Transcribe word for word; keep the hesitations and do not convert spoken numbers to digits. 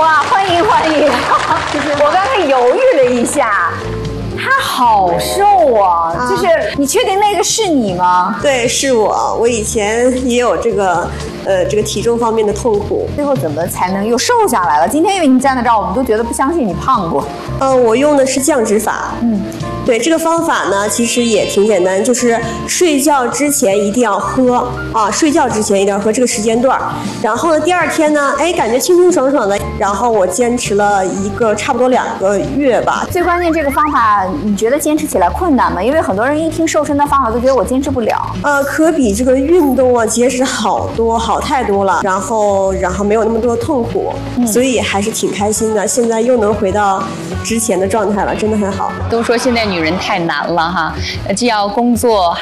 哇，欢迎欢迎！我刚才犹豫了一下，他好瘦啊！啊就是你确定那个是你吗？ 对，是我。我以前也有这个，呃，这个体重方面的痛苦。 最后怎么才能又瘦下来了？今天因为你站在这儿，我们都觉得不相信你胖过。 呃，我用的是降脂法。嗯。对，这个方法呢，其实也挺简单，就是睡觉之前一定要喝啊，睡觉之前一定要喝这个时间段。然后呢，第二天呢，哎，感觉清清爽爽的。然后我坚持了一个差不多两个月吧。 最关键，这个方法你觉得坚持起来困难吗？因为很多人一听瘦身的方法都觉得我坚持不了。 呃，可比这个运动啊节食好多，好太多了。然后，然后没有那么多痛苦，嗯、所以还是挺开心的。现在又能回到之前的状态了，真的很好。 都说现在女人太难了哈，既要工作。